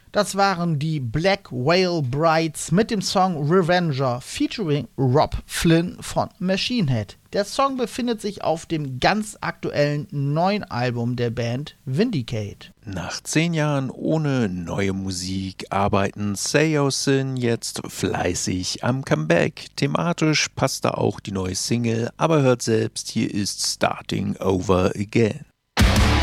Das waren die Black Whale Brides mit dem Song Revenger featuring Rob Flynn von Machine Head. Der Song befindet sich auf dem ganz aktuellen neuen Album der Band Vindicate. Nach 10 Jahren ohne neue Musik arbeiten Seosin jetzt fleißig am Comeback. Thematisch passt da auch die neue Single, aber hört selbst, hier ist Starting Over Again.